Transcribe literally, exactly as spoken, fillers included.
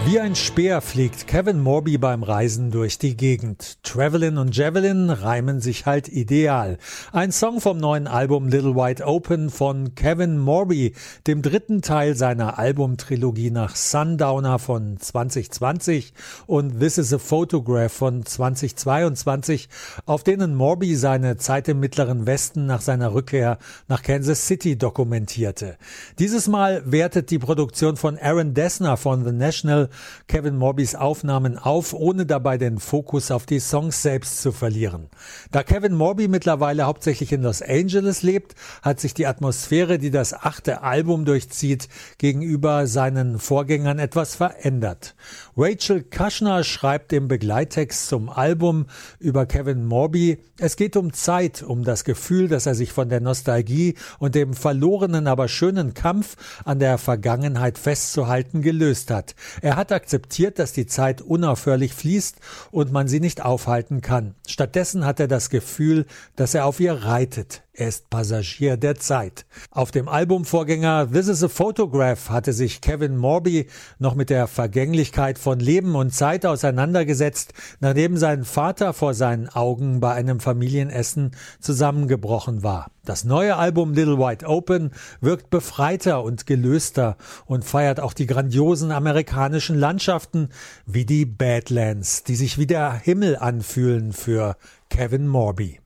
Wie ein Speer fliegt Kevin Morby beim Reisen durch die Gegend. Travelin' und Javelin reimen sich halt ideal. Ein Song vom neuen Album Little Wide Open von Kevin Morby, dem dritten Teil seiner Albumtrilogie nach Sundowner von zwanzig zwanzig und This is a Photograph von zwanzig zweiundzwanzig, auf denen Morby seine Zeit im Mittleren Westen nach seiner Rückkehr nach Kansas City dokumentierte. Dieses Mal wertet die Produktion von Aaron Dessner von The National Kevin Morbys Aufnahmen auf, ohne dabei den Fokus auf die Songs selbst zu verlieren. Da Kevin Morby mittlerweile hauptsächlich in Los Angeles lebt, hat sich die Atmosphäre, die das achte Album durchzieht, gegenüber seinen Vorgängern etwas verändert. Rachel Kushner schreibt im Begleittext zum Album über Kevin Morby: Es geht um Zeit, um das Gefühl, dass er sich von der Nostalgie und dem verlorenen, aber schönen Kampf an der Vergangenheit festzuhalten gelöst hat. Er hat akzeptiert, dass die Zeit unaufhörlich fließt und man sie nicht aufhalten kann. Stattdessen hat er das Gefühl, dass er auf ihr reitet. Er ist Passagier der Zeit. Auf dem Albumvorgänger This is a Photograph hatte sich Kevin Morby noch mit der Vergänglichkeit von Leben und Zeit auseinandergesetzt, nachdem sein Vater vor seinen Augen bei einem Familienessen zusammengebrochen war. Das neue Album Little Wide Open wirkt befreiter und gelöster und feiert auch die grandiosen amerikanischen Landschaften wie die Badlands, die sich wie der Himmel anfühlen für Kevin Morby.